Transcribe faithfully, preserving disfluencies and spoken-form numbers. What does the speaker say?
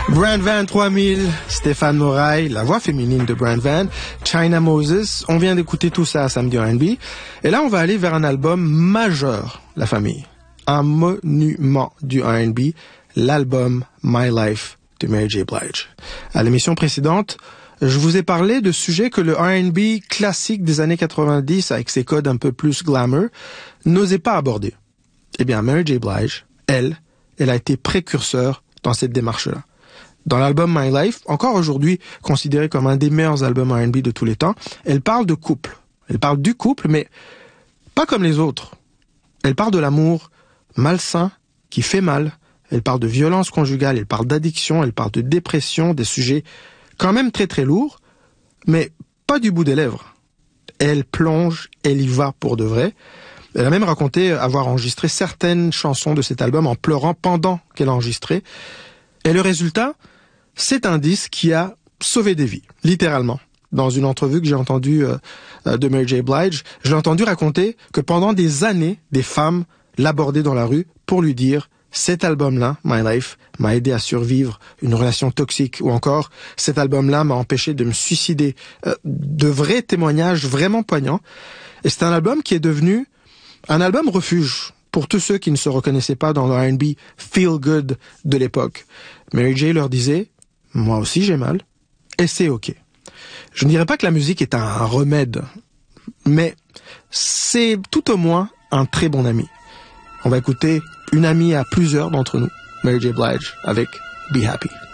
Brand Van trois mille, Stéphane Morail, la voix féminine de Brand Van, China Moses, on vient d'écouter tout ça à Samedi R and B. Et là, on va aller vers un album majeur, la famille. Un monument du R and B, l'album My Life de Mary J. Blige. À l'émission précédente, je vous ai parlé de sujets que le R and B classique des années quatre-vingt-dix, avec ses codes un peu plus glamour, n'osait pas aborder. Eh bien, Mary J. Blige, elle, elle a été précurseur dans cette démarche-là. Dans l'album My Life, encore aujourd'hui considéré comme un des meilleurs albums R and B de tous les temps, elle parle de couple. Elle parle du couple, mais pas comme les autres. Elle parle de l'amour malsain, qui fait mal. Elle parle de violence conjugale, elle parle d'addiction, elle parle de dépression, des sujets quand même très très lourds, mais pas du bout des lèvres. Elle plonge, elle y va pour de vrai. Elle a même raconté avoir enregistré certaines chansons de cet album en pleurant pendant qu'elle enregistrait. Et le résultat, c'est un disque qui a sauvé des vies, littéralement. Dans une entrevue que j'ai entendue euh, de Mary J. Blige, je l'ai entendu raconter que pendant des années, des femmes l'abordaient dans la rue pour lui dire « Cet album-là, My Life, m'a aidé à survivre une relation toxique » ou encore « Cet album-là m'a empêché de me suicider euh, ». De vrais témoignages vraiment poignants. Et c'est un album qui est devenu un album refuge pour tous ceux qui ne se reconnaissaient pas dans le R and B feel good de l'époque. Mary J. leur disait « Moi aussi j'ai mal, et c'est ok ». Je ne dirais pas que la musique est un remède, mais c'est tout au moins un très bon ami. On va écouter une amie à plusieurs d'entre nous, Mary J. Blige, avec Be Happy.